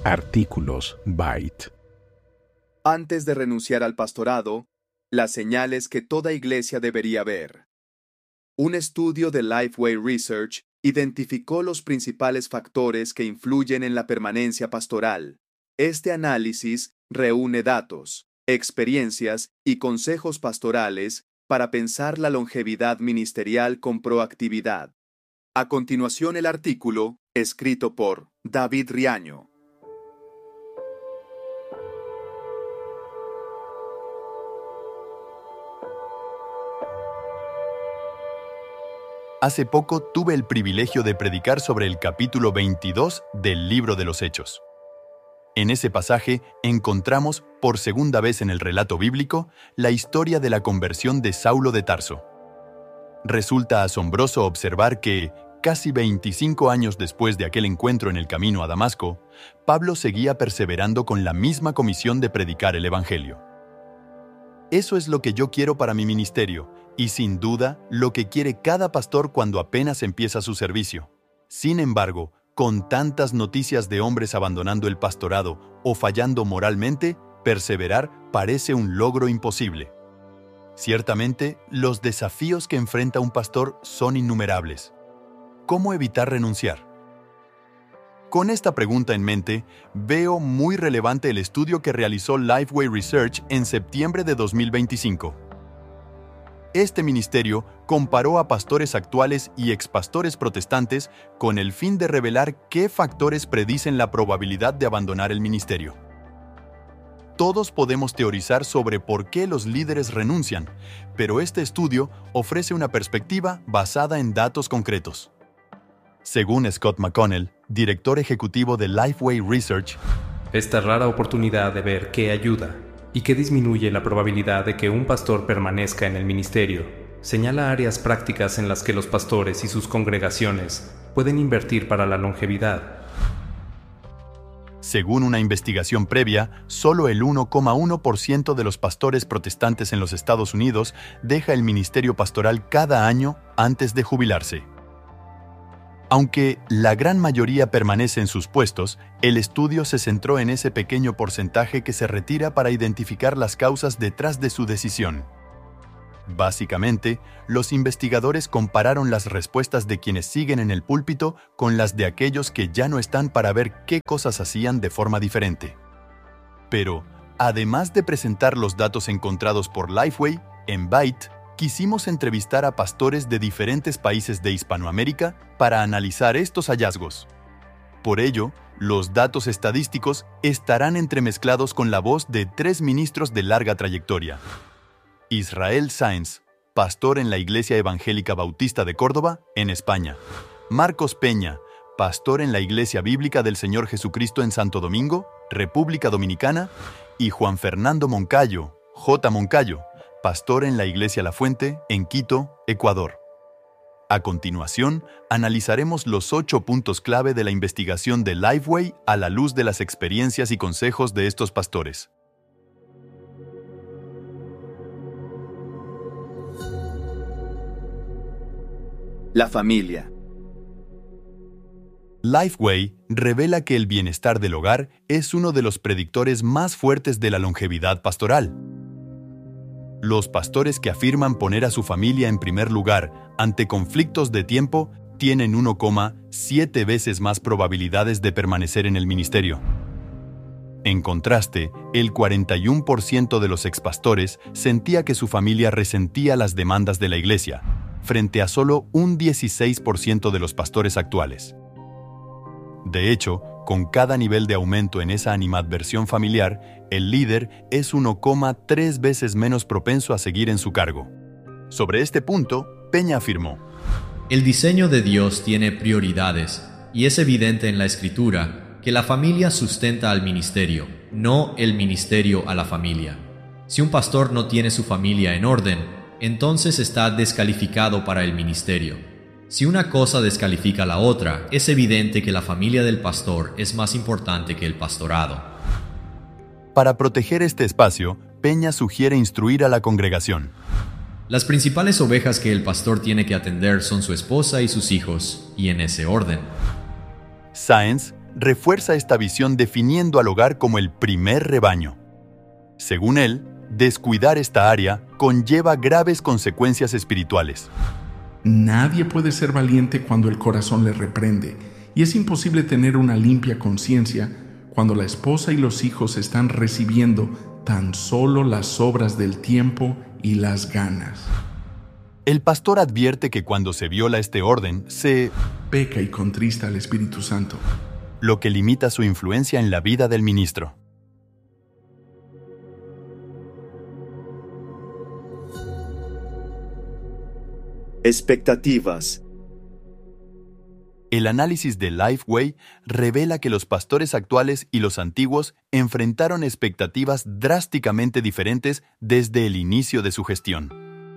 Artículos Byte. Antes de renunciar al pastorado, las señales que toda iglesia debería ver. Un estudio de Lifeway Research identificó los principales factores que influyen en la permanencia pastoral. Este análisis reúne datos, experiencias y consejos pastorales para pensar la longevidad ministerial con proactividad. A continuación el artículo, escrito por David Riaño. Hace poco tuve el privilegio de predicar sobre el capítulo 22 del Libro de los Hechos. En ese pasaje encontramos, por segunda vez en el relato bíblico, la historia de la conversión de Saulo de Tarso. Resulta asombroso observar que, casi 25 años después de aquel encuentro en el camino a Damasco, Pablo seguía perseverando con la misma comisión de predicar el Evangelio. Eso es lo que yo quiero para mi ministerio, y sin duda, lo que quiere cada pastor cuando apenas empieza su servicio. Sin embargo, con tantas noticias de hombres abandonando el pastorado o fallando moralmente, perseverar parece un logro imposible. Ciertamente, los desafíos que enfrenta un pastor son innumerables. ¿Cómo evitar renunciar? Con esta pregunta en mente, veo muy relevante el estudio que realizó Lifeway Research en septiembre de 2025. Este ministerio comparó a pastores actuales y expastores protestantes con el fin de revelar qué factores predicen la probabilidad de abandonar el ministerio. Todos podemos teorizar sobre por qué los líderes renuncian, pero este estudio ofrece una perspectiva basada en datos concretos. Según Scott McConnell, director ejecutivo de Lifeway Research, esta rara oportunidad de ver qué ayuda y que disminuye la probabilidad de que un pastor permanezca en el ministerio, señala áreas prácticas en las que los pastores y sus congregaciones pueden invertir para la longevidad. Según una investigación previa, solo el 1,1% de los pastores protestantes en los Estados Unidos deja el ministerio pastoral cada año antes de jubilarse. Aunque la gran mayoría permanece en sus puestos, el estudio se centró en ese pequeño porcentaje que se retira para identificar las causas detrás de su decisión. Básicamente, los investigadores compararon las respuestas de quienes siguen en el púlpito con las de aquellos que ya no están para ver qué cosas hacían de forma diferente. Pero, además de presentar los datos encontrados por Lifeway, en Byte, quisimos entrevistar a pastores de diferentes países de Hispanoamérica para analizar estos hallazgos. Por ello, los datos estadísticos estarán entremezclados con la voz de 3 ministros de larga trayectoria. Israel Sáenz, pastor en la Iglesia Evangélica Bautista de Córdoba, en España. Marcos Peña, pastor en la Iglesia Bíblica del Señor Jesucristo en Santo Domingo, República Dominicana. Y Juan Fernando Moncayo, J. Moncayo, pastor en la Iglesia La Fuente, en Quito, Ecuador. A continuación, analizaremos los 8 puntos clave de la investigación de Lifeway a la luz de las experiencias y consejos de estos pastores. La familia. Lifeway revela que el bienestar del hogar es uno de los predictores más fuertes de la longevidad pastoral. Los pastores que afirman poner a su familia en primer lugar ante conflictos de tiempo tienen 1,7 veces más probabilidades de permanecer en el ministerio. En contraste, el 41% de los expastores sentía que su familia resentía las demandas de la iglesia, frente a solo un 16% de los pastores actuales. De hecho, con cada nivel de aumento en esa animadversión familiar, el líder es 1,3 veces menos propenso a seguir en su cargo. Sobre este punto, Peña afirmó: el diseño de Dios tiene prioridades, y es evidente en la Escritura que la familia sustenta al ministerio, no el ministerio a la familia. Si un pastor no tiene su familia en orden, entonces está descalificado para el ministerio. Si una cosa descalifica a la otra, es evidente que la familia del pastor es más importante que el pastorado. Para proteger este espacio, Peña sugiere instruir a la congregación. Las principales ovejas que el pastor tiene que atender son su esposa y sus hijos, y en ese orden. Sáenz refuerza esta visión definiendo al hogar como el primer rebaño. Según él, descuidar esta área conlleva graves consecuencias espirituales. Nadie puede ser valiente cuando el corazón le reprende, y es imposible tener una limpia conciencia cuando la esposa y los hijos están recibiendo tan solo las sobras del tiempo y las ganas. El pastor advierte que cuando se viola este orden, se peca y contrista al Espíritu Santo, lo que limita su influencia en la vida del ministro. Expectativas. El análisis de Lifeway revela que los pastores actuales y los antiguos enfrentaron expectativas drásticamente diferentes desde el inicio de su gestión.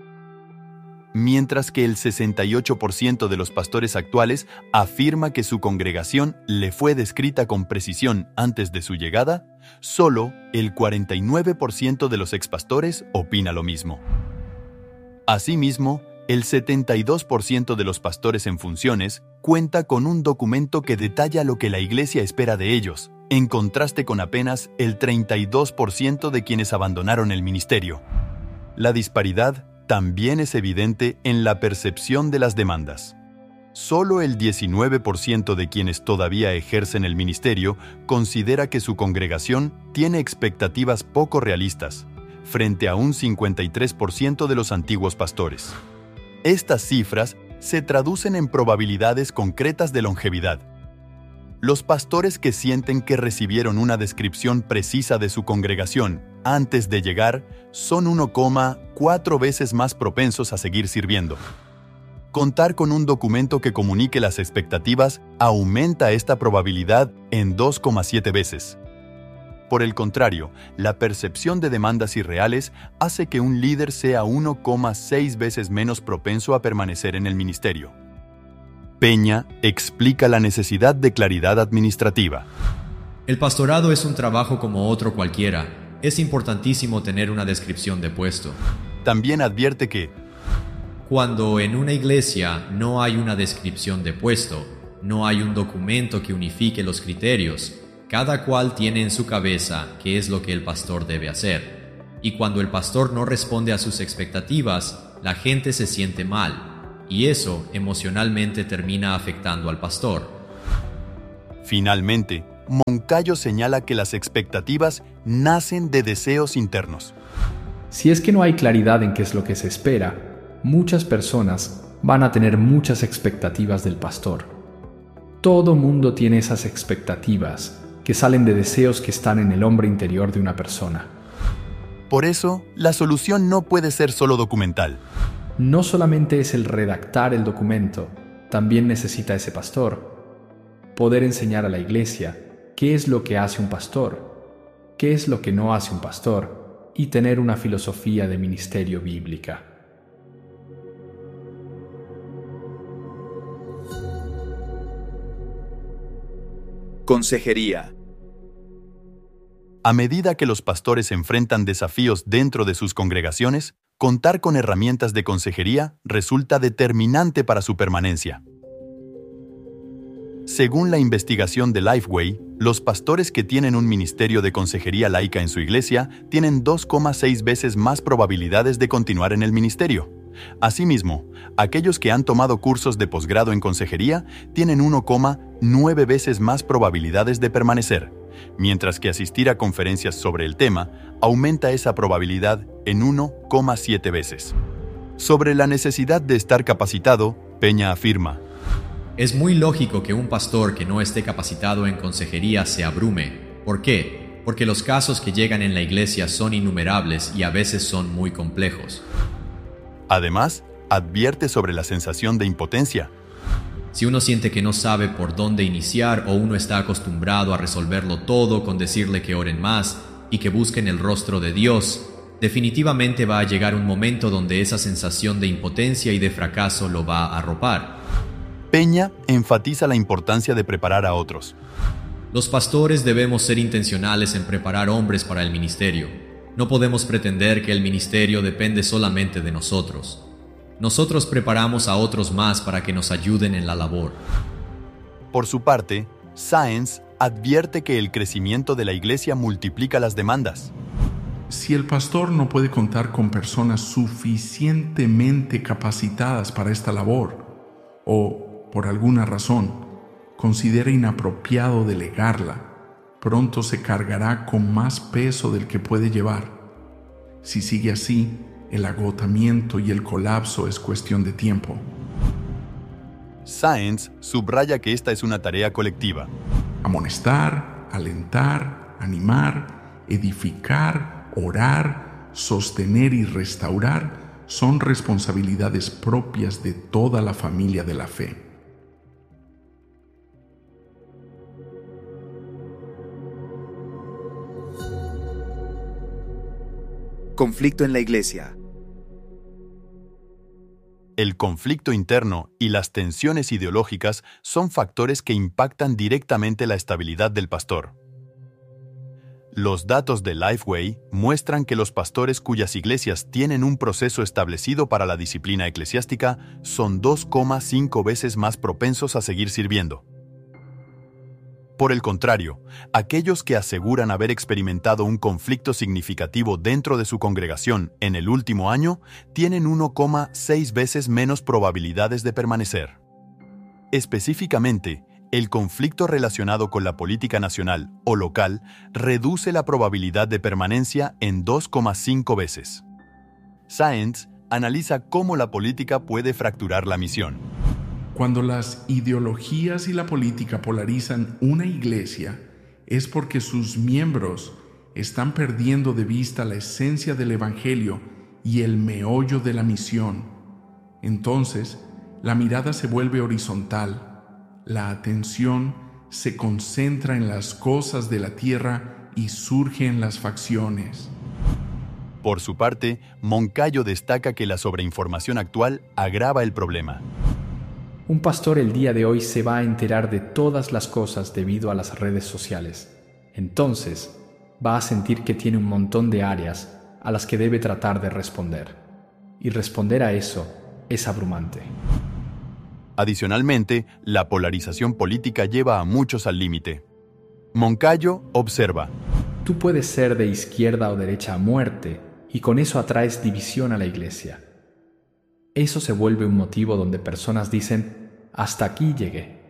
Mientras que el 68% de los pastores actuales afirma que su congregación le fue descrita con precisión antes de su llegada, solo el 49% de los expastores opina lo mismo. Asimismo, el 72% de los pastores en funciones cuenta con un documento que detalla lo que la Iglesia espera de ellos, en contraste con apenas el 32% de quienes abandonaron el ministerio. La disparidad también es evidente en la percepción de las demandas. Solo el 19% de quienes todavía ejercen el ministerio considera que su congregación tiene expectativas poco realistas, frente a un 53% de los antiguos pastores. Estas cifras se traducen en probabilidades concretas de longevidad. Los pastores que sienten que recibieron una descripción precisa de su congregación antes de llegar son 1,4 veces más propensos a seguir sirviendo. Contar con un documento que comunique las expectativas aumenta esta probabilidad en 2,7 veces. Por el contrario, la percepción de demandas irreales hace que un líder sea 1,6 veces menos propenso a permanecer en el ministerio. Peña explica la necesidad de claridad administrativa. El pastorado es un trabajo como otro cualquiera. Es importantísimo tener una descripción de puesto. También advierte que cuando en una iglesia no hay una descripción de puesto, no hay un documento que unifique los criterios, cada cual tiene en su cabeza qué es lo que el pastor debe hacer. Y cuando el pastor no responde a sus expectativas, la gente se siente mal, y eso emocionalmente termina afectando al pastor. Finalmente, Moncayo señala que las expectativas nacen de deseos internos. Si es que no hay claridad en qué es lo que se espera, muchas personas van a tener muchas expectativas del pastor. Todo mundo tiene esas expectativas que salen de deseos que están en el hombre interior de una persona. Por eso, la solución no puede ser solo documental. No solamente es el redactar el documento, también necesita ese pastor poder enseñar a la iglesia qué es lo que hace un pastor, qué es lo que no hace un pastor, y tener una filosofía de ministerio bíblica. Consejería. A medida que los pastores enfrentan desafíos dentro de sus congregaciones, contar con herramientas de consejería resulta determinante para su permanencia. Según la investigación de Lifeway, los pastores que tienen un ministerio de consejería laica en su iglesia tienen 2,6 veces más probabilidades de continuar en el ministerio. Asimismo, aquellos que han tomado cursos de posgrado en consejería tienen 1,9 veces más probabilidades de permanecer, mientras que asistir a conferencias sobre el tema aumenta esa probabilidad en 1,7 veces. Sobre la necesidad de estar capacitado, Peña afirma: es muy lógico que un pastor que no esté capacitado en consejería se abrume. ¿Por qué? Porque los casos que llegan en la iglesia son innumerables y a veces son muy complejos. Además, advierte sobre la sensación de impotencia. Si uno siente que no sabe por dónde iniciar o uno está acostumbrado a resolverlo todo con decirle que oren más y que busquen el rostro de Dios, definitivamente va a llegar un momento donde esa sensación de impotencia y de fracaso lo va a arropar. Peña enfatiza la importancia de preparar a otros. Los pastores debemos ser intencionales en preparar hombres para el ministerio. No podemos pretender que el ministerio depende solamente de nosotros. Nosotros preparamos a otros más para que nos ayuden en la labor. Por su parte, Sáenz advierte que el crecimiento de la iglesia multiplica las demandas. Si el pastor no puede contar con personas suficientemente capacitadas para esta labor, o, por alguna razón, considera inapropiado delegarla, pronto se cargará con más peso del que puede llevar. Si sigue así, el agotamiento y el colapso es cuestión de tiempo. Sáenz subraya que esta es una tarea colectiva. Amonestar, alentar, animar, edificar, orar, sostener y restaurar son responsabilidades propias de toda la familia de la fe. Conflicto en la iglesia. El conflicto interno y las tensiones ideológicas son factores que impactan directamente la estabilidad del pastor. Los datos de Lifeway muestran que los pastores cuyas iglesias tienen un proceso establecido para la disciplina eclesiástica son 2,5 veces más propensos a seguir sirviendo. Por el contrario, aquellos que aseguran haber experimentado un conflicto significativo dentro de su congregación en el último año tienen 1,6 veces menos probabilidades de permanecer. Específicamente, el conflicto relacionado con la política nacional o local reduce la probabilidad de permanencia en 2,5 veces. Sáenz analiza cómo la política puede fracturar la misión. Cuando las ideologías y la política polarizan una iglesia, es porque sus miembros están perdiendo de vista la esencia del Evangelio y el meollo de la misión. Entonces, la mirada se vuelve horizontal. La atención se concentra en las cosas de la tierra y surgen las facciones. Por su parte, Moncayo destaca que la sobreinformación actual agrava el problema. Un pastor el día de hoy se va a enterar de todas las cosas debido a las redes sociales. Entonces, va a sentir que tiene un montón de áreas a las que debe tratar de responder. Y responder a eso es abrumante. Adicionalmente, la polarización política lleva a muchos al límite. Moncayo observa: Tú puedes ser de izquierda o derecha a muerte, y con eso atraes división a la iglesia. Eso se vuelve un motivo donde personas dicen, hasta aquí llegué.